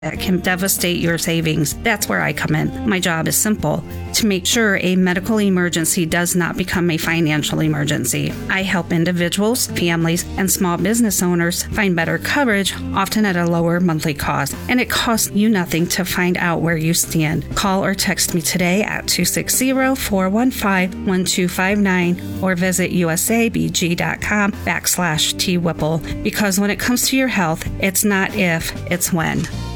that can devastate your savings. That's where I come in. My job is simple: to make sure a medical emergency does not become a financial emergency. I help individuals, families, and small business owners find better coverage, often at a lower monthly cost. And it costs you nothing to find out where you stand. Call or text me today at 260-415-1259 or visit usabg.com/TWhipple. Because when it comes to your health, it's not if, it's when.